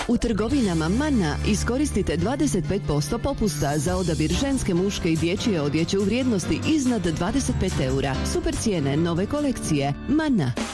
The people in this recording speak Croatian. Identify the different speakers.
Speaker 1: U trgovinama Manna iskoristite 25% popusta za odabir ženske, muške i dječje odjeće u vrijednosti iznad 25 eura. Super cijene nove kolekcije. Manna.